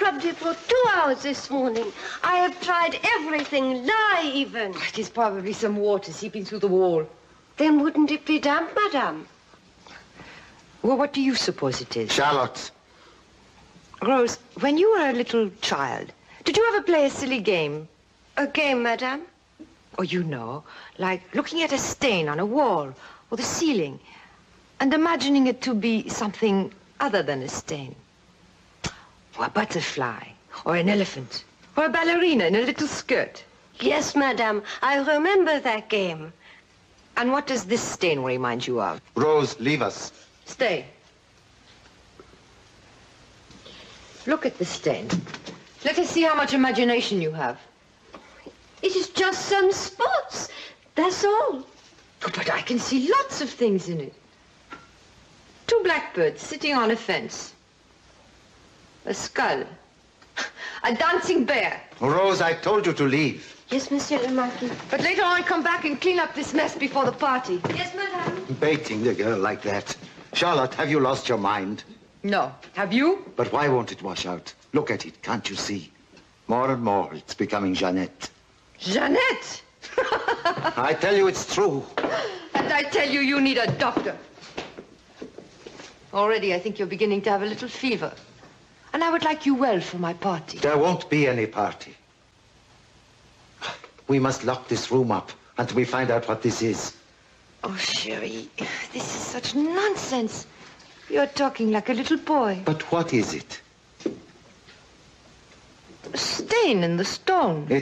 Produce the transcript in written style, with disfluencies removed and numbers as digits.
scrubbed it for 2 hours this morning. I have tried everything, lye even. It is probably some water seeping through the wall. Then wouldn't it be damp, madame? Well, what do you suppose it is? Charlotte. Rose, when you were a little child, did you ever play a silly game? A game, madame? Or you know, like looking at a stain on a wall or the ceiling and imagining it to be something other than a stain? Or a butterfly, or an elephant, or a ballerina in a little skirt. Yes, madame, I remember that game. And what does this stain remind you of? Rose, leave us. Stay. Look at the stain. Let us see how much imagination you have. It is just some spots, that's all. Oh, but I can see lots of things in it. 2 blackbirds sitting on a fence. A skull. A dancing bear. Rose, I told you to leave. Yes, Monsieur le Marquis. But later on, come back and clean up this mess before the party. Yes, madame. Baiting the girl like that. Charlotte, have you lost your mind? No. Have you? But why won't it wash out? Look at it, can't you see? More and more, it's becoming Jeannette. Jeannette! I tell you it's true. And I tell you, you need a doctor. Already, I think you're beginning to have a little fever. And I would like you well for my party. There won't be any party. We must lock this room up until we find out what this is. Oh, Sherry, this is such nonsense. You're talking like a little boy. But what is it? A stain in the stone.